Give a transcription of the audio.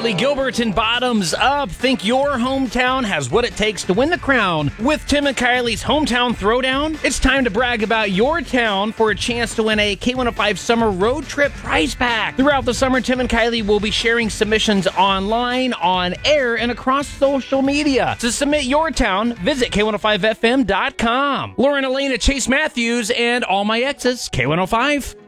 Kylie Gilbert and Bottoms Up. Think your hometown has what it takes to win the crown with Tim and Kylie's Hometown Throwdown? It's time to brag about your town for a chance to win a K105 Summer Road Trip prize pack. Throughout the summer, Tim and Kylie will be sharing submissions online, on air, and across social media. To submit your town, visit K105FM.com. Lauren Elena, Chase Matthews, and all my exes, K105.